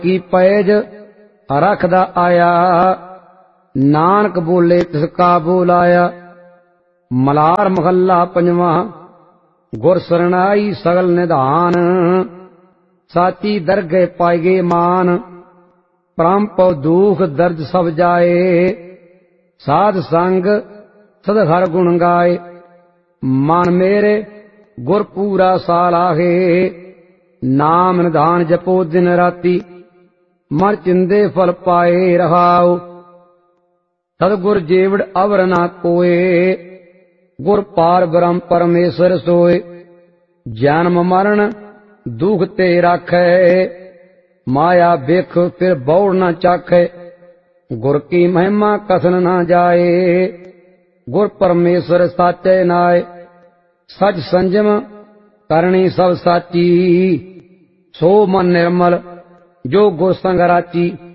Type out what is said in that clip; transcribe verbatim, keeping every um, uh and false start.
की पैज रखदा आया, नानक बोले तिसका बोलाया। मलार महला पंजवा। गुर सरनाई सगल निधान, साची दरगे पाएगे मान। परम पव दुख दर्द सब जाए, साध संग सद हर गुण गाए। मन मेरे गुर पूरा साल आहे, नाम निधान जपो दिन राती। मन चिंदे फल पाए रहाओ, सतगुर जेवड़ अवर ना कोए। गुर पार ब्रह्म परमेश्वर सोए, जन्म मरण दुख ते राखै। माया बिख फिर बौड़ न चाखै, गुर की महिमा कसन न जाए। गुर परमेश्वर साचे नाय, सच संजम करनी सब साची। सो मन निर्मल जो गुर संग राची।